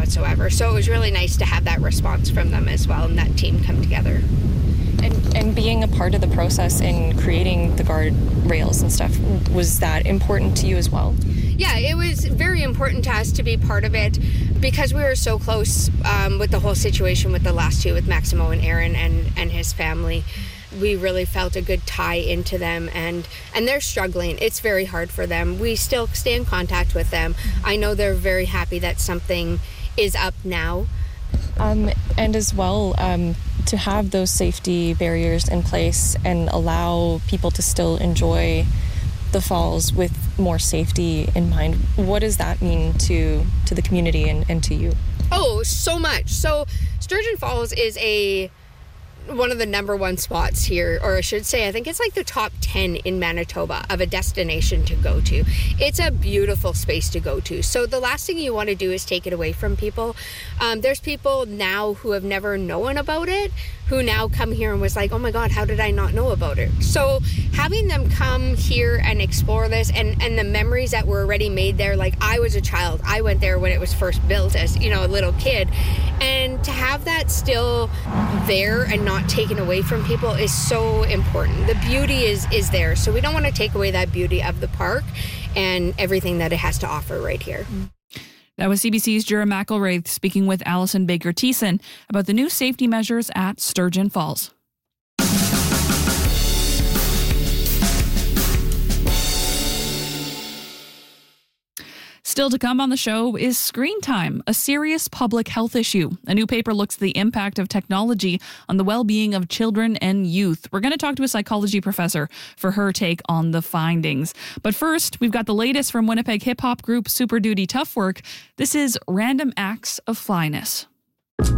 whatsoever. So it was really nice to have that response from them as well, and that team come together. And being a part of the process in creating the guard rails and stuff, was that important to you as well? Yeah, it was very important to us to be part of it because we were so close with the whole situation with the last two, with Maximo and Aaron and his family. We really felt a good tie into them, and they're struggling. It's very hard for them. We still stay in contact with them. I know they're very happy that something is up now. And as well, to have those safety barriers in place and allow people to still enjoy the falls with more safety in mind, what does that mean to the community and to you? Oh, so much. So Sturgeon Falls is one of the number one spots here, or I should say, I think it's like the top 10 in Manitoba of a destination to go to. It's a beautiful space to go to. So the last thing you want to do is take it away from people. There's people now who have never known about it, who now come here and was like, oh my God, how did I not know about it? So having them come here and explore this and the memories that were already made there, like I was a child, I went there when it was first built as, a little kid. And to have that still there and not taken away from people is so important. The beauty is there. So we don't want to take away that beauty of the park and everything that it has to offer right here. That was CBC's Jura McElraith speaking with Allison Baker-Thiessen about the new safety measures at Sturgeon Falls. Still to come on the show is screen time, a serious public health issue. A new paper looks at the impact of technology on the well-being of children and youth. We're going to talk to a psychology professor for her take on the findings. But first, we've got the latest from Winnipeg hip-hop group Super Duty Tough Work. This is Random Acts of Flyness.